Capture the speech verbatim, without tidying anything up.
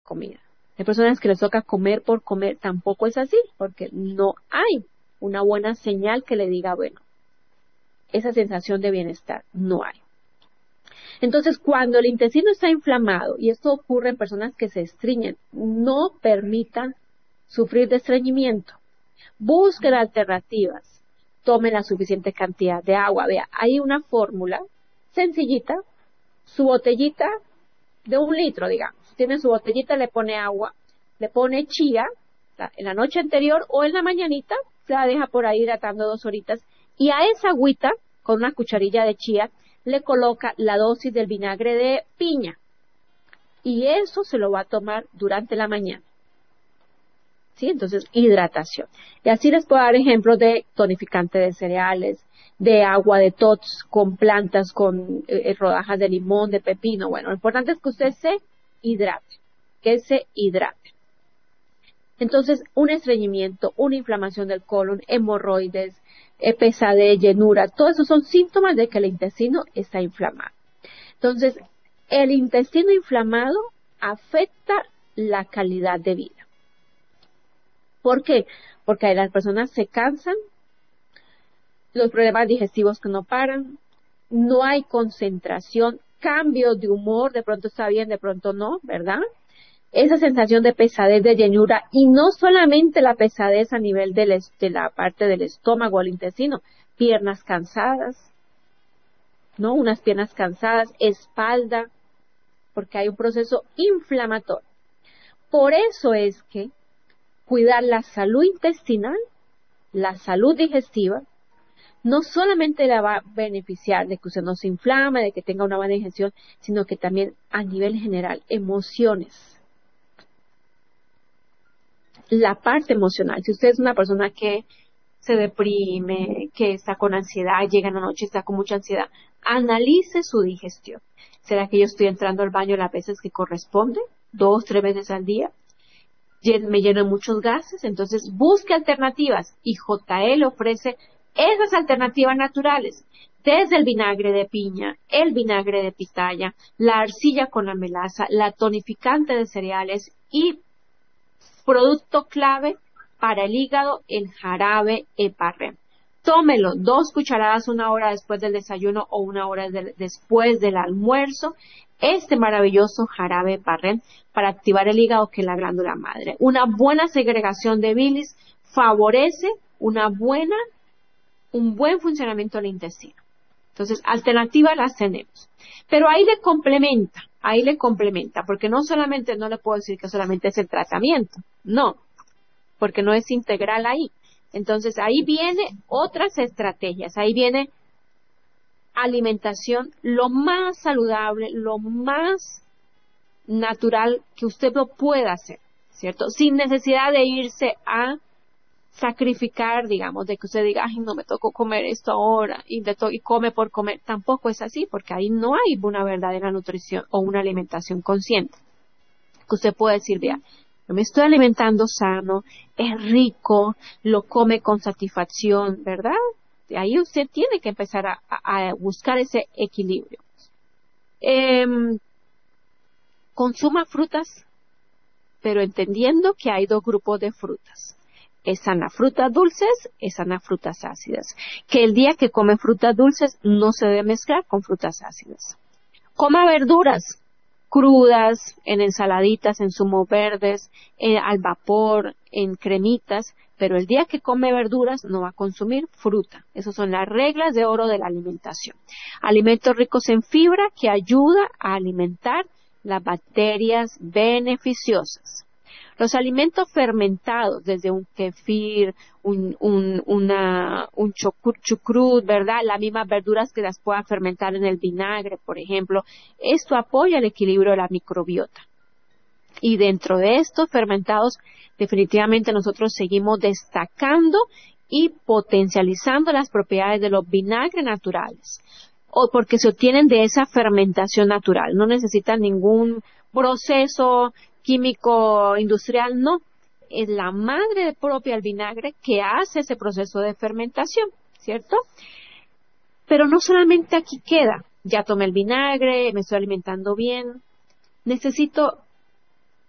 comida. Hay personas que les toca comer por comer, tampoco es así, porque no hay una buena señal que le diga, bueno, esa sensación de bienestar, no hay. Entonces, cuando el intestino está inflamado, y esto ocurre en personas que se estreñen, no permitan sufrir de estreñimiento. Busquen alternativas. Tomen la suficiente cantidad de agua. Vea, hay una fórmula sencillita, su botellita de un litro, digamos. Tiene su botellita, le pone agua, le pone chía en la noche anterior o en la mañanita, la deja por ahí hidratando dos horitas, y a esa agüita, con una cucharilla de chía, le coloca la dosis del vinagre de piña. Y eso se lo va a tomar durante la mañana. ¿Sí? Entonces, hidratación. Y así les puedo dar ejemplos de tonificante de cereales, de agua de tots con plantas, con eh, rodajas de limón, de pepino. Bueno, lo importante es que usted se hidrate, que se hidrate. Entonces, un estreñimiento, una inflamación del colon, hemorroides, eh, pesadez, llenura, todos esos son síntomas de que el intestino está inflamado. Entonces, el intestino inflamado afecta la calidad de vida. ¿Por qué? Porque las personas se cansan, los problemas digestivos que no paran, no hay concentración, cambios de humor, de pronto está bien, de pronto no, ¿verdad? Esa sensación de pesadez, de llenura, y no solamente la pesadez a nivel de la, de la parte del estómago o el intestino, piernas cansadas, ¿no? Unas piernas cansadas, espalda, porque hay un proceso inflamatorio. Por eso es que cuidar la salud intestinal, la salud digestiva, no solamente la va a beneficiar de que usted no se inflame, de que tenga una buena digestión, sino que también a nivel general, emociones. La parte emocional, si usted es una persona que se deprime, que está con ansiedad, llega en la noche y está con mucha ansiedad, analice su digestión. ¿Será que yo estoy entrando al baño las veces que corresponde? ¿Dos, tres veces al día? Me lleno de muchos gases, entonces busque alternativas y J L ofrece esas alternativas naturales, desde el vinagre de piña, el vinagre de pitaya, la arcilla con la melaza, la tonificante de cereales y producto clave para el hígado, el jarabe Heparrin. Tómelo dos cucharadas una hora después del desayuno o una hora de, después del almuerzo. Este maravilloso jarabe Heparrin para activar el hígado, que es la glándula madre. Una buena segregación de bilis favorece una buena, un buen funcionamiento del intestino. Entonces, alternativas las tenemos. Pero ahí le complementa, ahí le complementa, porque no solamente, no le puedo decir que solamente es el tratamiento, no, porque no es integral ahí. Entonces, ahí viene otras estrategias, ahí viene alimentación lo más saludable, lo más natural que usted lo pueda hacer, ¿cierto? Sin necesidad de irse a sacrificar, digamos, de que usted diga, ay, no me tocó comer esto ahora, y, de to y come por comer. Tampoco es así, porque ahí no hay una verdadera nutrición o una alimentación consciente. Que usted puede decir, vea, yo me estoy alimentando sano, es rico, lo come con satisfacción, ¿verdad? De ahí usted tiene que empezar a, a, a buscar ese equilibrio. Eh, consuma frutas, pero entendiendo que hay dos grupos de frutas. Están las frutas dulces, están las frutas ácidas. Que el día que come frutas dulces no se debe mezclar con frutas ácidas. Coma verduras crudas, en ensaladitas, en zumos verdes, eh, al vapor, en cremitas, pero el día que come verduras no va a consumir fruta. Esas son las reglas de oro de la alimentación. Alimentos ricos en fibra que ayuda a alimentar las bacterias beneficiosas. Los alimentos fermentados, desde un kefir, un, un, una, un chucrut, ¿verdad? Las mismas verduras que las puedan fermentar en el vinagre, por ejemplo. Esto apoya el equilibrio de la microbiota. Y dentro de estos fermentados, definitivamente nosotros seguimos destacando y potencializando las propiedades de los vinagres naturales. O porque se obtienen de esa fermentación natural. No necesitan ningún proceso químico industrial, no, es la madre propia del vinagre que hace ese proceso de fermentación, ¿cierto? Pero no solamente aquí queda, ya tomé el vinagre, me estoy alimentando bien, necesito